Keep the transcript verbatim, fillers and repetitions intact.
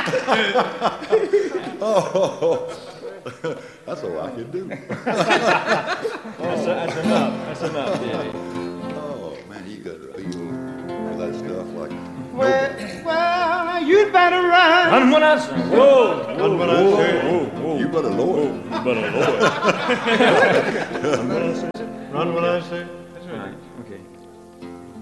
Oh, that's all I can do. That's, that's enough. That's enough, Daddy. Oh, man, you got to feel for that stuff like Well, nobody. well, you'd better run. Run when I say. Whoa, Run when I say. whoa, whoa. You better lower it. You better lower it. Run when I say. Run when I say. All right, okay.